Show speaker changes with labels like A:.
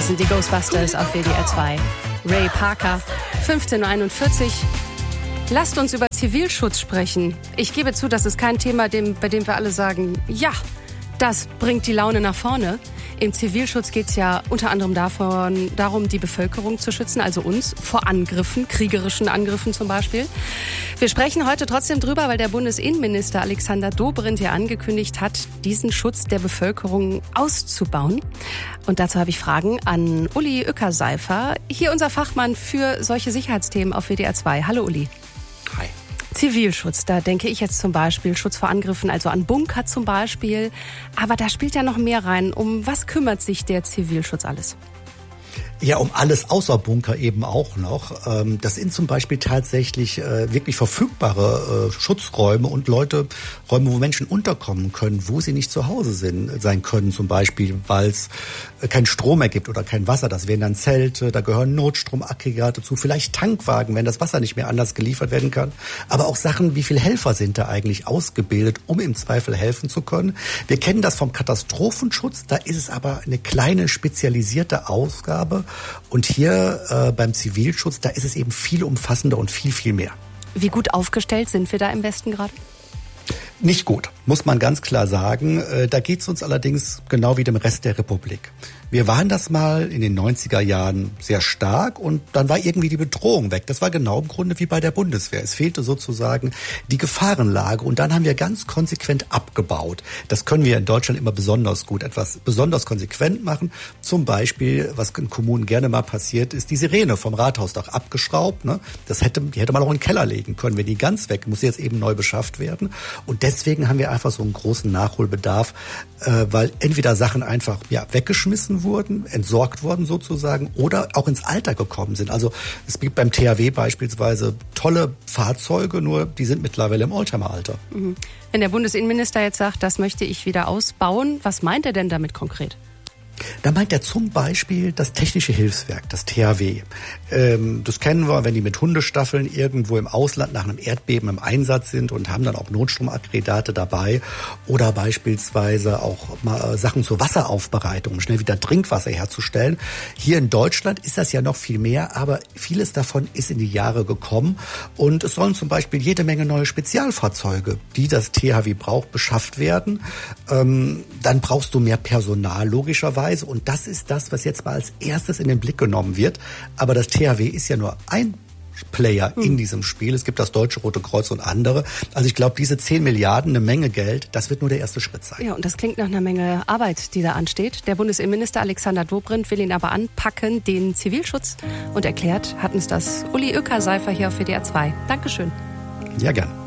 A: Das sind die Ghostbusters auf WDR 2. Ray Parker, 15:41 Uhr. Lasst uns über Zivilschutz sprechen. Ich gebe zu, das ist kein Thema, bei dem wir alle sagen, ja, das bringt die Laune nach vorne. Im Zivilschutz geht es ja unter anderem darum, die Bevölkerung zu schützen, also uns, vor Angriffen, kriegerischen Angriffen zum Beispiel. Wir sprechen heute trotzdem drüber, weil der Bundesinnenminister Alexander Dobrindt ja angekündigt hat, diesen Schutz der Bevölkerung auszubauen. Und dazu habe ich Fragen an Uli Ueckerseifer, hier unser Fachmann für solche Sicherheitsthemen auf WDR 2. Hallo Uli.
B: Hi.
A: Zivilschutz, da denke ich jetzt zum Beispiel Schutz vor Angriffen, also an Bunker zum Beispiel. Aber da spielt ja noch mehr rein. Um was kümmert sich der Zivilschutz alles?
B: Ja, um alles außer Bunker eben auch noch. Das sind zum Beispiel tatsächlich wirklich verfügbare Schutzräume und Räume, wo Menschen unterkommen können, wo sie nicht zu Hause sein können. Zum Beispiel, weil es keinen Strom mehr gibt oder kein Wasser. Das wären dann Zelte, da gehören Notstromaggregate zu, vielleicht Tankwagen, wenn das Wasser nicht mehr anders geliefert werden kann. Aber auch Sachen, wie viele Helfer sind da eigentlich ausgebildet, um im Zweifel helfen zu können. Wir kennen das vom Katastrophenschutz, da ist es aber eine kleine spezialisierte Ausgabe. Und hier beim Zivilschutz, da ist es eben viel umfassender und viel, viel mehr.
A: Wie gut aufgestellt sind wir da im Westen gerade?
B: Nicht gut, muss man ganz klar sagen. Da geht es uns allerdings genau wie dem Rest der Republik. Wir waren das mal in den 90er Jahren sehr stark und dann war irgendwie die Bedrohung weg. Das war genau im Grunde wie bei der Bundeswehr. Es fehlte sozusagen die Gefahrenlage und dann haben wir ganz konsequent abgebaut. Das können wir in Deutschland immer besonders gut, etwas besonders konsequent machen. Zum Beispiel, was in Kommunen gerne mal passiert, ist die Sirene vom Rathausdach abgeschraubt. Ne? Die hätte man auch in den Keller legen können. Wenn die ganz weg, muss sie jetzt eben neu beschafft werden. Und deswegen haben wir einfach so einen großen Nachholbedarf, weil entweder Sachen einfach weggeschmissen wurden, entsorgt wurden sozusagen oder auch ins Alter gekommen sind. Also es gibt beim THW beispielsweise tolle Fahrzeuge, nur die sind mittlerweile im Oldtimer-Alter.
A: Wenn der Bundesinnenminister jetzt sagt, das möchte ich wieder ausbauen, was meint er denn damit konkret?
B: Da meint er zum Beispiel das Technische Hilfswerk, das THW. Das kennen wir, wenn die mit Hundestaffeln irgendwo im Ausland nach einem Erdbeben im Einsatz sind und haben dann auch Notstromaggregate dabei. Oder beispielsweise auch mal Sachen zur Wasseraufbereitung, um schnell wieder Trinkwasser herzustellen. Hier in Deutschland ist das ja noch viel mehr, aber vieles davon ist in die Jahre gekommen. Und es sollen zum Beispiel jede Menge neue Spezialfahrzeuge, die das THW braucht, beschafft werden. Dann brauchst du mehr Personal, logischerweise. Und das ist das, was jetzt mal als erstes in den Blick genommen wird. Aber das THW ist ja nur ein Player in diesem Spiel. Es gibt das Deutsche Rote Kreuz und andere. Also ich glaube, diese 10 Milliarden, eine Menge Geld, das wird nur der erste Schritt sein.
A: Ja, und das klingt nach einer Menge Arbeit, die da ansteht. Der Bundesinnenminister Alexander Dobrindt will ihn aber anpacken, den Zivilschutz. Und erklärt hat uns das Uli Ueckerseifer hier auf WDR 2. Dankeschön.
B: Ja, gern.